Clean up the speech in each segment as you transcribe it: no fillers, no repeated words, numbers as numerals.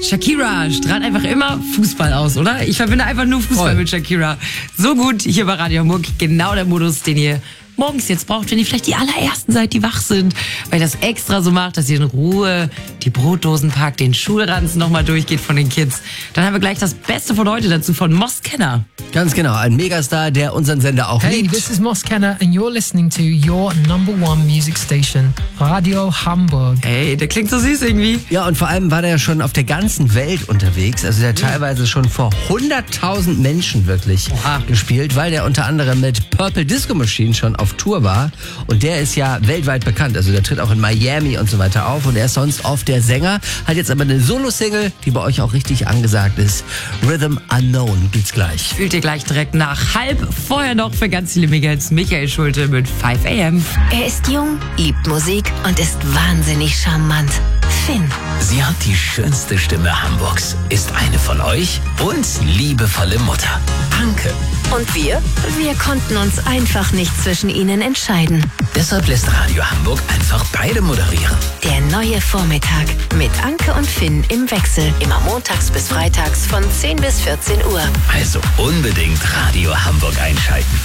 Shakira strahlt einfach immer Fußball aus, oder? Ich verbinde einfach nur Fußball mit Shakira. So gut hier bei Radio Hamburg. Genau der Modus, den ihr morgens jetzt braucht, wenn ihr vielleicht die allerersten seid, die wach sind. Weil das extra so macht, dass ihr in Ruhe die Brotdosen packt, den Schulranzen nochmal durchgeht von den Kids. Dann haben wir gleich das Beste von heute dazu von Moss Kenner. Ganz genau, ein Megastar, der unseren Sender auch Hey, liebt. this is Moss Kenner and you're listening to your #1 music station, Radio Hamburg. Ey, der klingt so süß irgendwie. Ja, und vor allem war der ja schon auf der ganzen Welt unterwegs. Also der hat teilweise schon vor 100.000 Menschen wirklich gespielt, weil der unter anderem mit Purple Disco Machine schon auf Tour war. Und der ist ja weltweit bekannt. Also der tritt auch in Miami und so weiter auf. Und er ist sonst oft der Sänger. Hat jetzt aber eine Solo-Single, die bei euch auch richtig angesagt ist. Rhythm Unknown gibt's gleich. Fühlt ihr gleich direkt nach halb. Vorher noch für ganz viele Megahits Michael Schulte mit 5 AM. Er ist jung, liebt Musik und ist wahnsinnig charmant. Finn. Sie hat die schönste Stimme Hamburgs, ist eine von euch und liebevolle Mutter. Anke. Und wir konnten uns einfach nicht zwischen ihnen entscheiden. Deshalb lässt Radio Hamburg einfach beide moderieren. Der neue Vormittag mit Anke und Finn im Wechsel. Immer montags bis freitags von 10 bis 14 Uhr. Also unbedingt Radio Hamburg einschalten.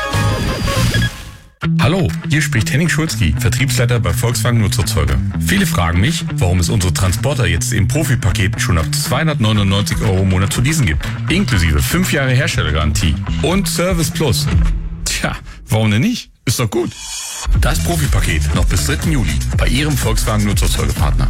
Hallo, hier spricht Henning Schulzki, Vertriebsleiter bei Volkswagen Nutzerzeuge. Viele fragen mich, warum es unsere Transporter jetzt im Profipaket schon ab 299 € im Monat zu leasen gibt. Inklusive 5 Jahre Herstellergarantie und Service Plus. Tja, warum denn nicht? Ist doch gut. Das Profipaket noch bis 3. Juli bei Ihrem Volkswagen Nutzerzeugepartner.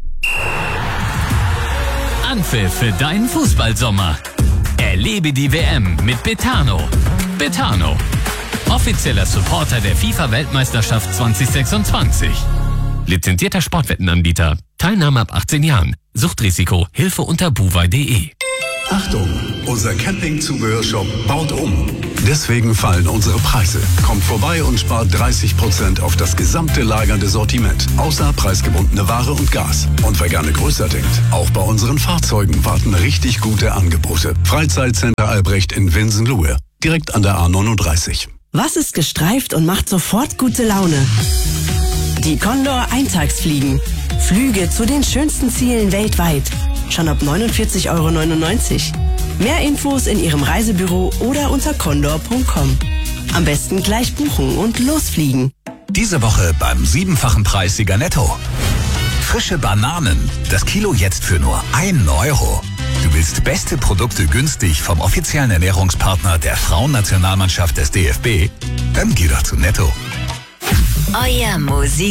Anpfiff für deinen Fußballsommer. Erlebe die WM mit Betano. Betano. Offizieller Supporter der FIFA-Weltmeisterschaft 2026. Lizenzierter Sportwettenanbieter. Teilnahme ab 18 Jahren. Suchtrisiko. Hilfe unter buwei.de. Achtung, unser Campingzubehörshop baut um. Deswegen fallen unsere Preise. Kommt vorbei und spart 30% auf das gesamte lagernde Sortiment, außer preisgebundene Ware und Gas. Und wer gerne größer denkt, auch bei unseren Fahrzeugen warten richtig gute Angebote. Freizeitcenter Albrecht in Winsenlohe, direkt an der A39. Was ist gestreift und macht sofort gute Laune? Die Condor Eintagsfliegen. Flüge zu den schönsten Zielen weltweit. Schon ab 49,99 €. Mehr Infos in Ihrem Reisebüro oder unter condor.com. Am besten gleich buchen und losfliegen. Diese Woche beim 7-fachen Preis Sieger Netto. Frische Bananen. Das Kilo jetzt für nur 1 €. Du willst beste Produkte günstig vom offiziellen Ernährungspartner der Frauennationalmannschaft des DFB? Dann geh doch zu Netto. Euer Musik